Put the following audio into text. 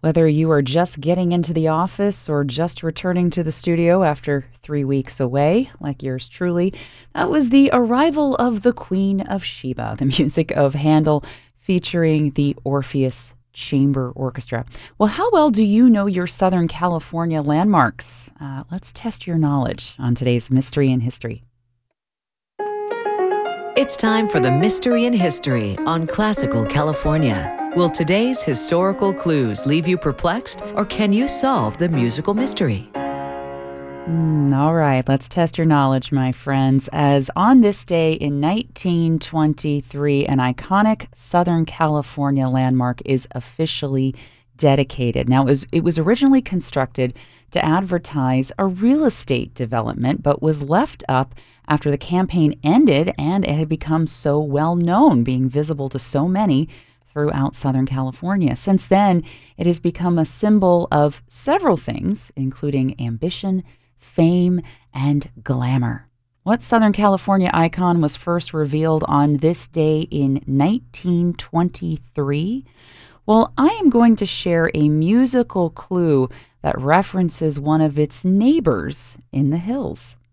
Whether you are just getting into the office or just returning to the studio after 3 weeks away, like yours truly, that was the arrival of the Queen of Sheba, the music of Handel featuring the Orpheus Chamber Orchestra. Well, how well do you know your Southern California landmarks? Let's test your knowledge on today's Mystery in History. It's time for the Mystery in History on Classical California. Will today's historical clues leave you perplexed, or can you solve the musical mystery? All right, let's test your knowledge, my friends, as on this day in 1923, an iconic Southern California landmark is officially dedicated. Now, it was originally constructed to advertise a real estate development, but was left up after the campaign ended and it had become so well known, being visible to so many throughout Southern California. Since then, it has become a symbol of several things, including ambition, fame, and glamour. What Southern California icon was first revealed on this day in 1923? Well, I am going to share a musical clue that references one of its neighbors in the hills.